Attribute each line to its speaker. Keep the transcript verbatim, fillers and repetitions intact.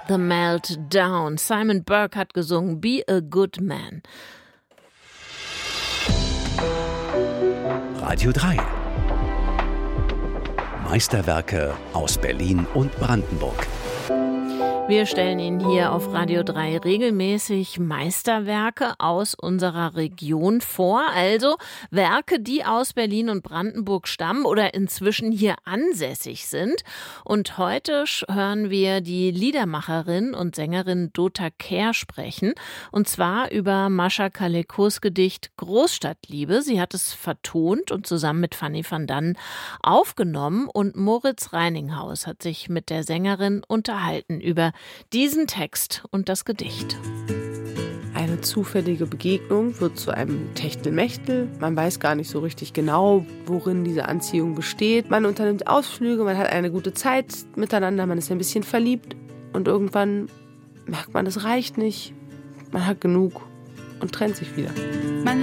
Speaker 1: The Meltdown. Simon Burke hat gesungen Be a Good Man.
Speaker 2: Radio drei. Meisterwerke aus Berlin und Brandenburg.
Speaker 1: Wir stellen Ihnen hier auf Radio drei regelmäßig Meisterwerke aus unserer Region vor, also Werke, die aus Berlin und Brandenburg stammen oder inzwischen hier ansässig sind. Und heute hören wir die Liedermacherin und Sängerin Dota Kehr sprechen, und zwar über Mascha Kalekos Gedicht Großstadtliebe. Sie hat es vertont und zusammen mit Fanny van Dannen aufgenommen, und Moritz Reininghaus hat sich mit der Sängerin unterhalten über diesen Text und das Gedicht.
Speaker 3: Eine zufällige Begegnung wird zu einem Techtelmechtel. Man weiß gar nicht so richtig genau, worin diese Anziehung besteht. Man unternimmt Ausflüge, man hat eine gute Zeit miteinander, man ist ein bisschen verliebt und irgendwann merkt man, es reicht nicht. Man hat genug und trennt sich wieder.
Speaker 4: Man